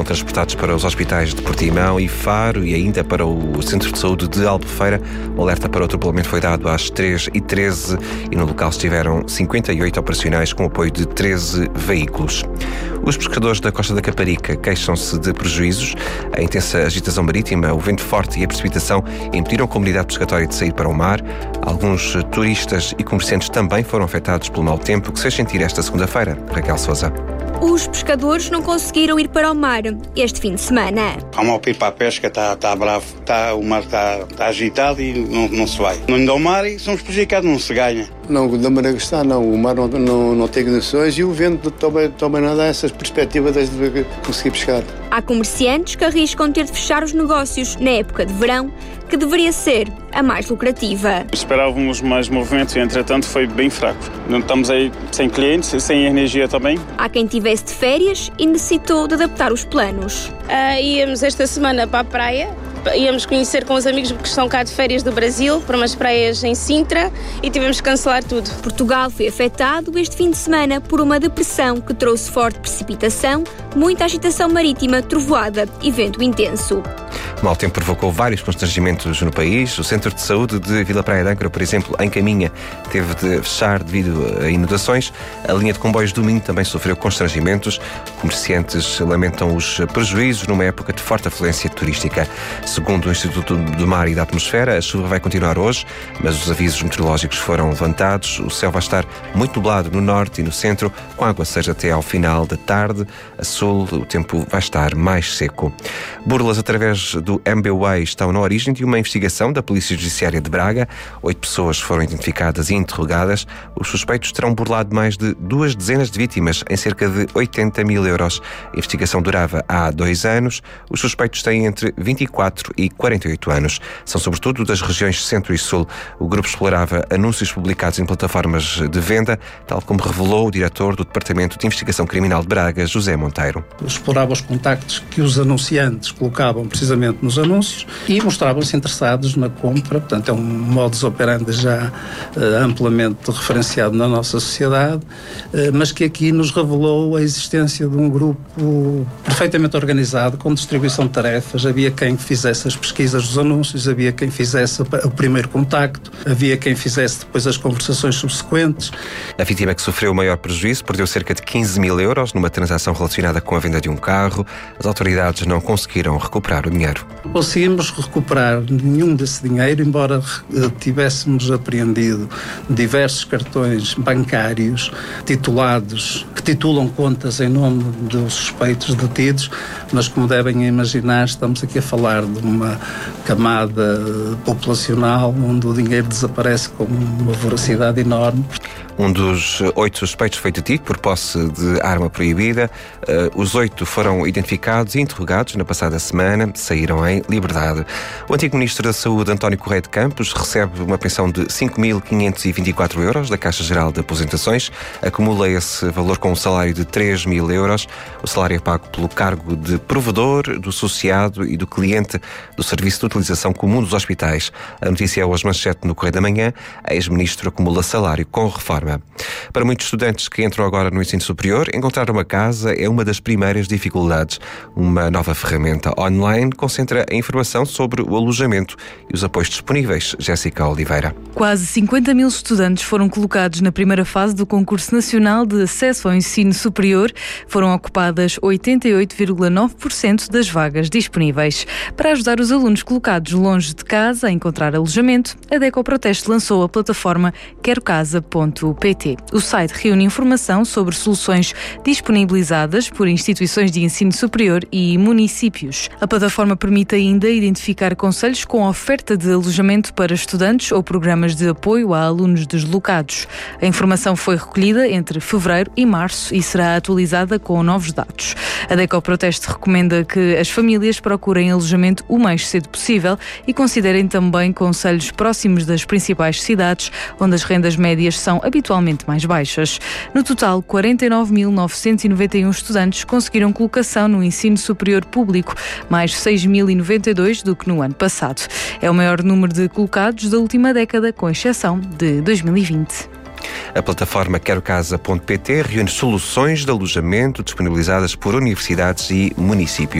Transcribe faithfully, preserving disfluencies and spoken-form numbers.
transportados para os hospitais de Portimão e Faro e ainda para o Centro de Saúde de Albufeira. O alerta para o atropelamento foi dado às três e treze e no local estiveram cinquenta e oito operacionais com apoio de treze veículos. Os pescadores da Costa da Caparica queixam-se de prejuízos. A intensa agitação marítima, o vento forte e a precipitação impediram a comunidade pescatória de sair para o mar. Alguns turistas e comerciantes também foram afetados pelo mau tempo que se fez sentir esta segunda-feira. Raquel Sousa. Os pescadores não conseguiram ir para o mar este fim de semana. Há mal para ir para a pesca, está tá bravo, tá, o mar está tá agitado e não, não se vai. Não indo ao mar e somos prejudicados, não se ganha. Não, da maneira que está, não. O mar não, não, não tem condições e o vento também, também não dá essas perspectivas de conseguir pescar. Há comerciantes que arriscam ter de fechar os negócios na época de verão, que deveria ser a mais lucrativa. Esperávamos mais movimento e, entretanto, foi bem fraco. Não estamos aí sem clientes e sem energia também. Há quem tivesse de férias e necessitou de adaptar os planos. Uh, íamos esta semana para a praia. Íamos conhecer com os amigos que estão cá de férias do Brasil, para umas praias em Sintra, e tivemos que cancelar tudo. Portugal foi afetado este fim de semana por uma depressão que trouxe forte precipitação, muita agitação marítima, trovoada e vento intenso. O mau tempo provocou vários constrangimentos no país. O Centro de Saúde de Vila Praia de Âncora, por exemplo, em Caminha, teve de fechar devido a inundações. A linha de comboios do Minho também sofreu constrangimentos. Comerciantes lamentam os prejuízos numa época de forte afluência turística. Segundo o Instituto do Mar e da Atmosfera, a chuva vai continuar hoje, mas os avisos meteorológicos foram levantados. O céu vai estar muito nublado no norte e no centro, com aguaceiros até ao final da tarde. A sul, o tempo vai estar mais seco. Burlas através do M B W A Y estão na origem de uma investigação da Polícia Judiciária de Braga. Oito pessoas foram identificadas e interrogadas. Os suspeitos terão burlado mais de duas dezenas de vítimas em cerca de oitenta mil euros. A investigação durava há dois anos. Os suspeitos têm entre vinte e quatro e quarenta e oito anos. São sobretudo das regiões centro e sul. O grupo explorava anúncios publicados em plataformas de venda, tal como revelou o diretor do Departamento de Investigação Criminal de Braga, José Monteiro. Explorava os contactos que os anunciantes colocavam precisamente nos anúncios e mostravam-se interessados na compra. Portanto, é um modus operandi já uh, amplamente referenciado na nossa sociedade, uh, mas que aqui nos revelou a existência de um grupo perfeitamente organizado, com distribuição de tarefas. Havia quem fizesse as pesquisas dos anúncios, havia quem fizesse o primeiro contacto, havia quem fizesse depois as conversações subsequentes. A vítima que sofreu o maior prejuízo perdeu cerca de quinze mil euros numa transação relacionada com a venda de um carro. As autoridades não conseguiram recuperar o dinheiro. Conseguimos recuperar nenhum desse dinheiro, embora tivéssemos apreendido diversos cartões bancários titulados, que titulam contas em nome dos suspeitos detidos, mas como devem imaginar, estamos aqui a falar de uma camada populacional onde o dinheiro desaparece com uma voracidade enorme. Um dos oito suspeitos foi detido por posse de arma proibida. Uh, os oito foram identificados e interrogados na passada semana, saíram em liberdade. O antigo Ministro da Saúde, António Correia de Campos, recebe uma pensão de cinco mil quinhentos e vinte e quatro euros da Caixa Geral de Aposentações. Acumula esse valor com um salário de três mil euros. O salário é pago pelo cargo de provedor, do associado e do cliente do Serviço de Utilização Comum dos Hospitais. A notícia é hoje manchete no Correio da Manhã. A ex-ministro acumula salário com reforma. Para muitos estudantes que entram agora no ensino superior, encontrar uma casa é uma das primeiras dificuldades. Uma nova ferramenta online concentra a informação sobre o alojamento e os apoios disponíveis. Jéssica Oliveira. Quase cinquenta mil estudantes foram colocados na primeira fase do Concurso Nacional de Acesso ao Ensino Superior. Foram ocupadas oitenta e oito vírgula nove por cento das vagas disponíveis. Para ajudar os alunos colocados longe de casa a encontrar alojamento, a DECO Proteste lançou a plataforma quero casa ponto pt. O site reúne informação sobre soluções disponibilizadas por instituições de ensino superior e municípios. A plataforma permite ainda identificar concelhos com oferta de alojamento para estudantes ou programas de apoio a alunos deslocados. A informação foi recolhida entre fevereiro e março e será atualizada com novos dados. A DECO Proteste recomenda que as famílias procurem alojamento o mais cedo possível e considerem também concelhos próximos das principais cidades, onde as rendas médias são habitualmente mais baixas. No total, quarenta e nove mil novecentos e noventa e um estudantes conseguiram colocação no ensino superior público, mais seis mil e noventa e dois do que no ano passado. É o maior número de colocados da última década, com exceção de dois mil e vinte. A plataforma quero casa ponto pt reúne soluções de alojamento disponibilizadas por universidades e municípios.